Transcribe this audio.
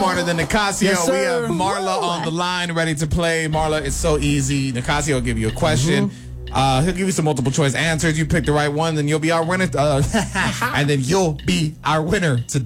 smarter than Nicasio. Yes, We sir. have Marla on the line ready to play. Marla, it's so easy. Nicasio will give you a question. He'll give you some multiple choice answers. You pick the right one, then you'll be our winner. And then you'll be our winner today.